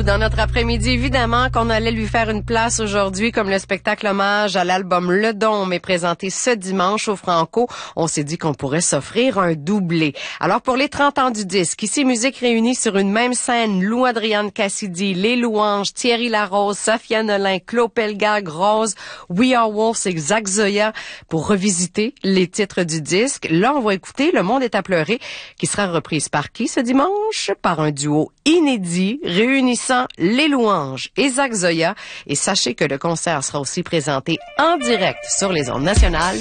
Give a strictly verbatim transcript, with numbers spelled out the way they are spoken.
dans notre après-midi, évidemment qu'on allait lui faire une place aujourd'hui comme le spectacle hommage à l'album Le Dôme est présenté ce dimanche au Franco. On s'est dit qu'on pourrait s'offrir un doublé. Alors pour les trente ans du disque, ici Musique réunie sur une même scène, Lou Adrienne Cassidy, Les Louanges, Thierry Larose, Safia Nolin, Claude Pelgag, Rose, We Are Wolves et Zach Zoya pour revisiter les titres du disque. Là, on va écouter Le Monde est à pleurer qui sera reprise par qui ce dimanche? Par un duo inédit réunissant Les Louanges et Zach Zoya. Et sachez que le concert sera aussi présenté en direct sur les ondes nationales